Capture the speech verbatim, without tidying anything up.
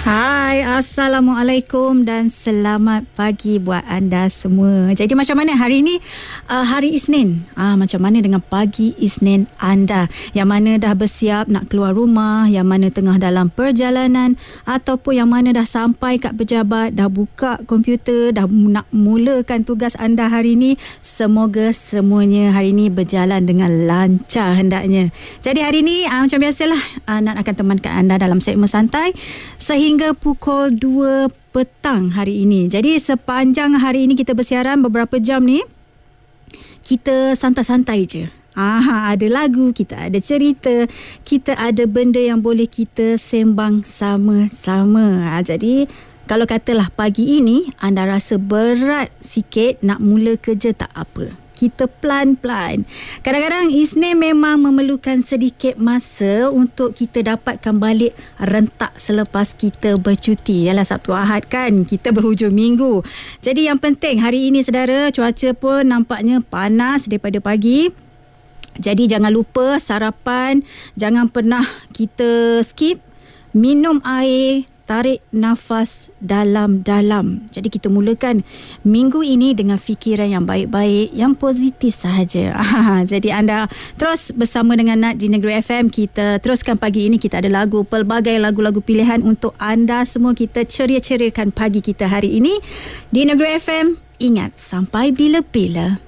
Hai, Assalamualaikum dan selamat pagi buat anda semua. Jadi macam mana hari ini, uh, hari Isnin, uh, macam mana dengan pagi Isnin anda? Yang mana dah bersiap nak keluar rumah, yang mana tengah dalam perjalanan, ataupun yang mana dah sampai kat pejabat, dah buka komputer, dah nak mulakan tugas anda hari ini. Semoga semuanya hari ini berjalan dengan lancar hendaknya. Jadi hari ini uh, macam biasalah, uh, Nat akan temankan anda dalam segmen santai sehingga pukul dua petang hari ini. Jadi sepanjang hari ini kita bersiaran beberapa jam ni, kita santai-santai je. Aha, ada lagu, kita ada cerita, kita ada benda yang boleh kita sembang sama-sama. Ha, jadi kalau katalah pagi ini anda rasa berat sikit nak mula kerja, tak apa. Kita pelan-pelan. Kadang-kadang Isnin memang memerlukan sedikit masa untuk kita dapatkan balik rentak selepas kita bercuti. Yalah, Sabtu Ahad kan, kita berhujung minggu. Jadi yang penting hari ini saudara, cuaca pun nampaknya panas daripada pagi. Jadi jangan lupa sarapan, jangan pernah kita skip. Minum air, tarik nafas dalam-dalam. Jadi kita mulakan minggu ini dengan fikiran yang baik-baik, yang positif sahaja. Jadi anda terus bersama dengan Nat di Negeri F M. Kita teruskan pagi ini, kita ada lagu, pelbagai lagu-lagu pilihan untuk anda semua. Kita ceria-ceriakan pagi kita hari ini di Negeri F M. Ingat, sampai bila-bila